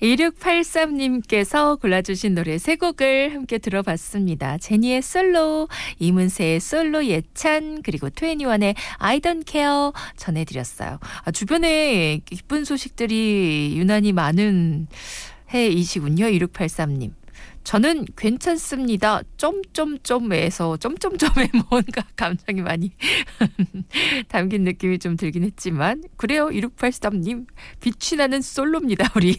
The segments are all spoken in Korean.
2683님께서 골라주신 노래 세 곡을 함께 들어봤습니다. 제니의 솔로, 이문세의 솔로 예찬, 그리고 21의 I don't care 전해드렸어요. 주변에 기쁜 소식들이 유난히 많은 해이시군요. 2683님. 저는 괜찮습니다. 점점점에서 점점점에 뭔가 감정이 많이 담긴 느낌이 좀 들긴 했지만 그래요. 2683님 빛이 나는 솔로입니다. 우리.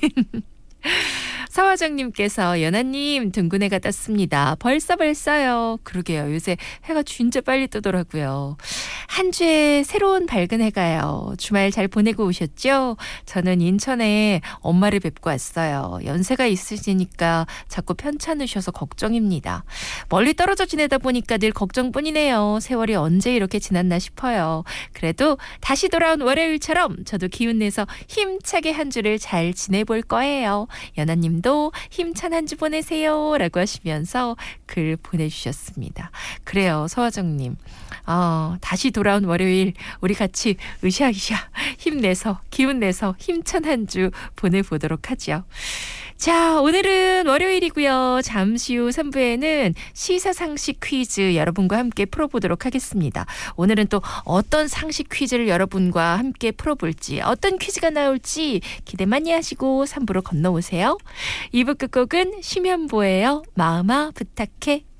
서화정님께서 연하님 둥근 해가 떴습니다. 벌써요. 그러게요. 요새 해가 진짜 빨리 뜨더라고요. 한 주에 새로운 밝은 해가요. 주말 잘 보내고 오셨죠? 저는 인천에 엄마를 뵙고 왔어요. 연세가 있으시니까 자꾸 편찮으셔서 걱정입니다. 멀리 떨어져 지내다 보니까 늘 걱정뿐이네요. 세월이 언제 이렇게 지났나 싶어요. 그래도 다시 돌아온 월요일처럼 저도 기운내서 힘차게 한 주를 잘 지내볼 거예요. 연하님도 힘찬 한 주 보내세요 라고 하시면서 글 보내주셨습니다. 그래요. 서화정님. 다시 돌아온 월요일 우리 같이 으쌰으쌰 힘내서 기운내서 힘찬 한 주 보내보도록 하죠. 자, 오늘은 월요일이고요. 잠시 후 3부에는 시사상식 퀴즈 여러분과 함께 풀어보도록 하겠습니다. 오늘은 또 어떤 상식 퀴즈를 여러분과 함께 풀어볼지, 어떤 퀴즈가 나올지 기대 많이 하시고 3부로 건너오세요. 2부 끝곡은 심현보예요. 마음아 부탁해.